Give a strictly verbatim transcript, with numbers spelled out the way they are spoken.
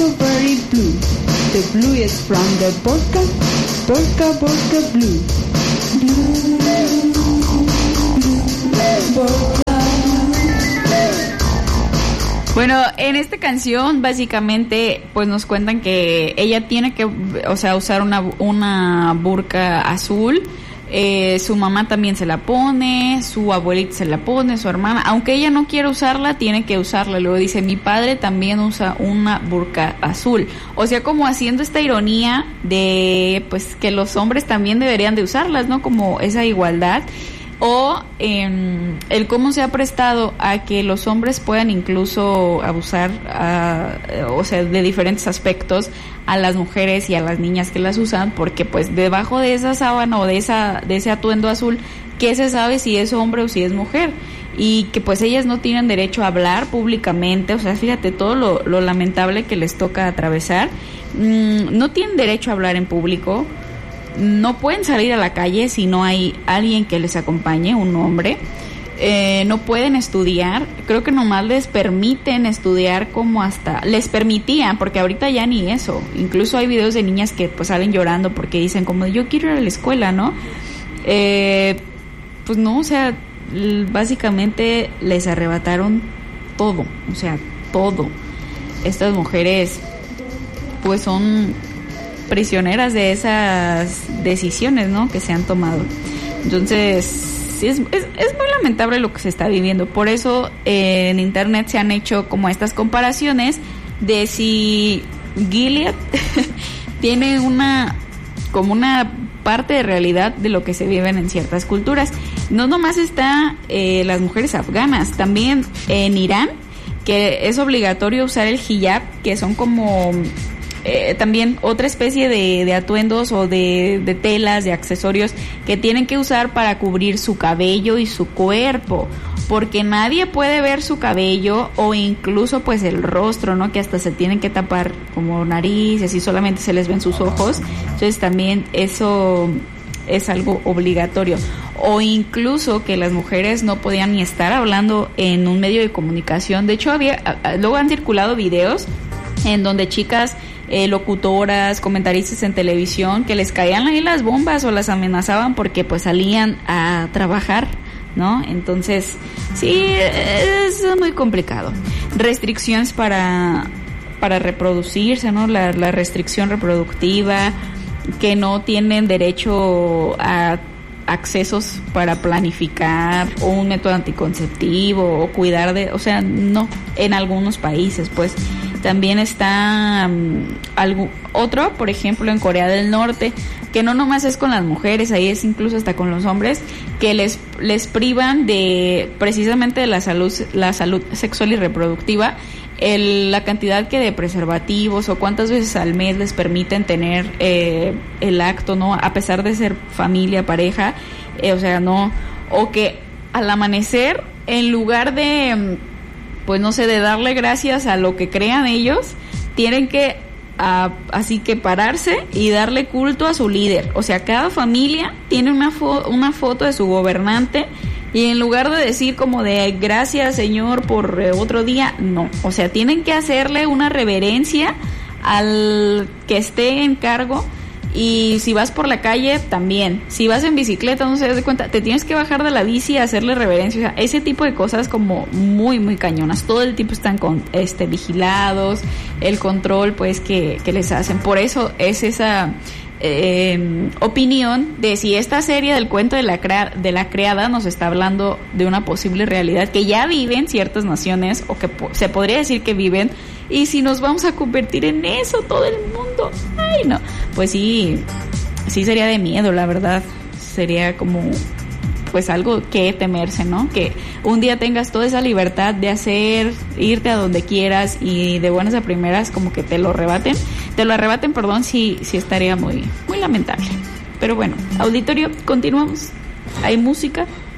so very blue. The blue is from the vodka, vodka, vodka blue. Blue, blue, vodka. Bueno, en esta canción básicamente pues nos cuentan que ella tiene que, o sea, usar una, una burka azul. Eh, su mamá también se la pone, su abuelita se la pone, su hermana, aunque ella no quiera usarla, tiene que usarla. Luego dice, mi padre también usa una burka azul. O sea, como haciendo esta ironía de pues que los hombres también deberían de usarlas, ¿no? Como esa igualdad. O eh, el cómo se ha prestado a que los hombres puedan incluso abusar, uh, o sea, de diferentes aspectos a las mujeres y a las niñas que las usan, porque pues debajo de esa sábana o de esa de ese atuendo azul, ¿qué se sabe si es hombre o si es mujer? Y que pues ellas no tienen derecho a hablar públicamente, o sea, fíjate todo lo, lo lamentable que les toca atravesar. Mm, no tienen derecho a hablar en público. No pueden salir a la calle si no hay alguien que les acompañe, un hombre. Eh, no pueden estudiar. Creo que nomás les permiten estudiar como hasta... Les permitían, porque ahorita ya ni eso. Incluso hay videos de niñas que pues salen llorando porque dicen como, yo quiero ir a la escuela, ¿no? Eh, pues no, o sea, básicamente les arrebataron todo. O sea, todo. Estas mujeres pues son... prisioneras de esas decisiones, ¿no?, que se han tomado. Entonces, sí, es, es, es muy lamentable lo que se está viviendo. Por eso eh, en internet se han hecho como estas comparaciones de si Gilead tiene una como una parte de realidad de lo que se viven en ciertas culturas. No nomás está eh, las mujeres afganas, también en Irán, que es obligatorio usar el hijab, que son como... Eh, también otra especie de, de atuendos o de, de telas, de accesorios que tienen que usar para cubrir su cabello y su cuerpo, porque nadie puede ver su cabello o incluso pues el rostro, ¿no?, que hasta se tienen que tapar como nariz y así solamente se les ven sus ojos. Entonces también eso es algo obligatorio. O incluso que las mujeres no podían ni estar hablando en un medio de comunicación. De hecho, había luego han circulado videos en donde chicas Eh, locutoras, comentaristas en televisión, que les caían ahí las bombas o las amenazaban porque pues salían a trabajar, ¿no? Entonces, sí, es muy complicado. Restricciones para para reproducirse, ¿no? La, la restricción reproductiva, que no tienen derecho a accesos para planificar o un método anticonceptivo o cuidar de, o sea, no, en algunos países, pues. También está um, algo, otro, por ejemplo, en Corea del Norte, que no nomás es con las mujeres, ahí es incluso hasta con los hombres, que les les privan de precisamente de la salud la salud sexual y reproductiva, el, la cantidad que de preservativos o cuántas veces al mes les permiten tener eh, el acto, ¿no?, a pesar de ser familia, pareja, eh, o sea, no, o que al amanecer, en lugar de... pues no sé, de darle gracias a lo que crean ellos, tienen que a, así que pararse y darle culto a su líder. O sea, cada familia tiene una, fo- una foto de su gobernante y en lugar de decir como de gracias señor por eh, otro día, no. O sea, tienen que hacerle una reverencia al que esté en cargo. Y si vas por la calle, también. Si vas en bicicleta, no se das de cuenta, te tienes que bajar de la bici y hacerle reverencia. O sea, ese tipo de cosas como muy, muy cañonas. Todo el tiempo están con este vigilados, el control, pues, que, que les hacen. Por eso es esa eh, opinión de si esta serie del cuento de la, crea- de la criada nos está hablando de una posible realidad que ya viven ciertas naciones, o que po- se podría decir que viven. Y si nos vamos a convertir en eso todo el mundo, ay no, pues sí, sí sería de miedo, la verdad, sería como pues algo que temerse, ¿no? Que un día tengas toda esa libertad de hacer, irte a donde quieras y de buenas a primeras como que te lo arrebaten, te lo arrebaten, perdón, sí, sí estaría muy, muy lamentable. Pero bueno, auditorio, continuamos, hay música.